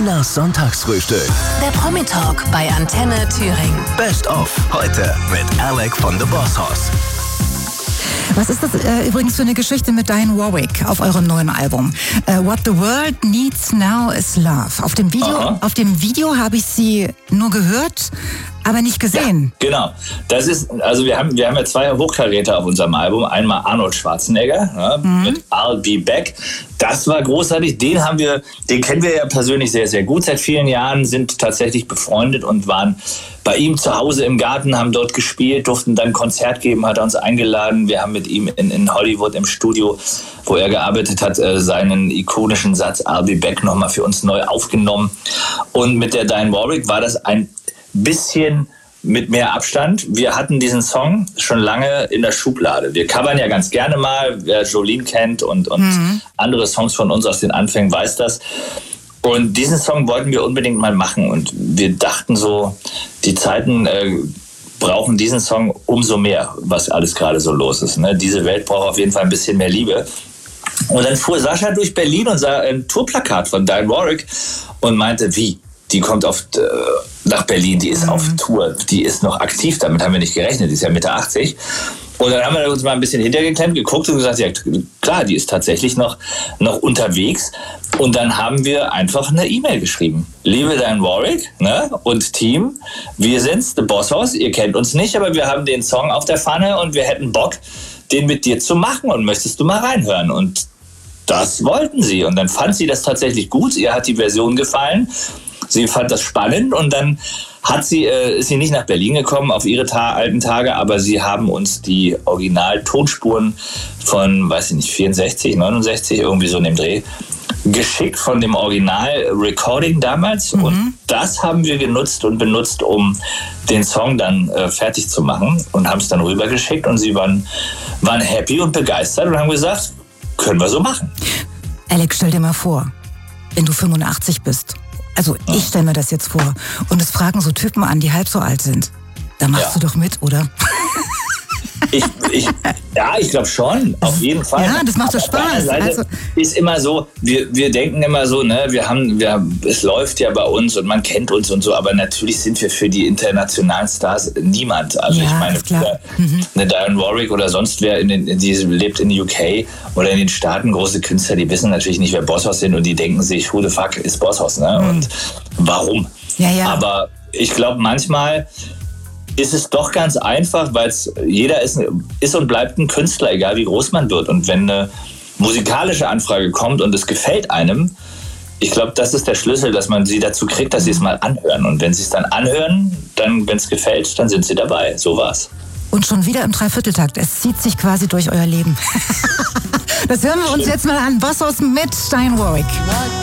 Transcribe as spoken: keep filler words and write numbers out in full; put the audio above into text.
Gilas Sonntagsfrühstück. Der Promi-Talk bei Antenne Thüringen. Best of heute mit Alec von The Boss Hoss. Was ist das äh, übrigens für eine Geschichte mit Dionne Warwick auf eurem neuen Album? Äh, What the World Needs Now is Love. Auf dem Video, auf dem Video habe ich sie nur gehört, aber nicht gesehen. Ja, genau. Das ist, also wir haben, wir haben ja zwei Hochkaräter auf unserem Album. Einmal Arnold Schwarzenegger, ja, mhm. mit I'll Be Back. Das war großartig. Den haben wir, den kennen wir ja persönlich sehr, sehr gut seit vielen Jahren, sind tatsächlich befreundet und waren bei ihm zu Hause im Garten, haben dort gespielt, durften dann ein Konzert geben, hat er uns eingeladen. Wir haben mit ihm in, in Hollywood im Studio, wo er gearbeitet hat, seinen ikonischen Satz I'll Be Back nochmal für uns neu aufgenommen. Und mit der Dionne Warwick war das ein bisschen mit mehr Abstand. Wir hatten diesen Song schon lange in der Schublade. Wir covern ja ganz gerne mal, wer Jolene kennt und, und mhm. andere Songs von uns aus den Anfängen weiß das. Und diesen Song wollten wir unbedingt mal machen. Und wir dachten so, die Zeiten äh, brauchen diesen Song umso mehr, was alles gerade so los ist. Ne? Diese Welt braucht auf jeden Fall ein bisschen mehr Liebe. Und dann fuhr Sascha durch Berlin und sah ein Tourplakat von Dionne Warwick und meinte, wie? Die kommt auf, äh, nach Berlin, die ist mhm. auf Tour, die ist noch aktiv, damit haben wir nicht gerechnet, die ist ja Mitte achtzig. Und dann haben wir uns mal ein bisschen hintergeklemmt, geguckt und gesagt, ja klar, die ist tatsächlich noch, noch unterwegs. Und dann haben wir einfach eine E-Mail geschrieben. Liebe Dionne Warwick, ne, und Team, wir sind's, The Boss Hoss, ihr kennt uns nicht, aber wir haben den Song auf der Pfanne und wir hätten Bock, den mit dir zu machen und möchtest du mal reinhören? Und das wollten sie. Und dann fand sie das tatsächlich gut, ihr hat die Version gefallen. Sie fand das spannend und dann hat sie, äh, ist sie nicht nach Berlin gekommen auf ihre ta- alten Tage, aber sie haben uns die Original-Tonspuren von, weiß ich nicht, vierundsechzig, neunundsechzig, irgendwie so in dem Dreh, geschickt von dem Original-Recording damals. Mhm. Und das haben wir genutzt und benutzt, um den Song dann äh, fertig zu machen und haben es dann rübergeschickt und sie waren, waren happy und begeistert und haben gesagt, können wir so machen. Alex, stell dir mal vor, wenn du fünfundachtzig bist. Also ich stelle mir das jetzt vor. Und es fragen so Typen an, die halb so alt sind. Da machst ja. du doch mit, oder? Ich, ich, ja, ich glaube schon, auf jeden Fall. Ja, das macht doch Spaß. Also ist immer so, wir, wir denken immer so, ne, wir haben, wir, es läuft ja bei uns und man kennt uns und so, aber natürlich sind wir für die internationalen Stars niemand. Also ja, ich meine, für mhm. eine Dionne Warwick oder sonst wer, in den, die lebt in U K oder in den Staaten, große Künstler, die wissen natürlich nicht, wer Boss Hoss sind und die denken sich, who the fuck ist Boss Hoss, ne? Mhm. Und warum? Ja, ja. Aber ich glaube, manchmal ist es doch ganz einfach, weil jeder ist, ist und bleibt ein Künstler, egal wie groß man wird. Und wenn eine musikalische Anfrage kommt und es gefällt einem, ich glaube, das ist der Schlüssel, dass man sie dazu kriegt, dass sie es mal anhören. Und wenn sie es dann anhören, dann, wenn es gefällt, dann sind sie dabei. So war's. Und schon wieder im Dreivierteltakt. Es zieht sich quasi durch euer Leben. Das hören wir uns jetzt mal an. Boss Hoss mit Dionne Warwick.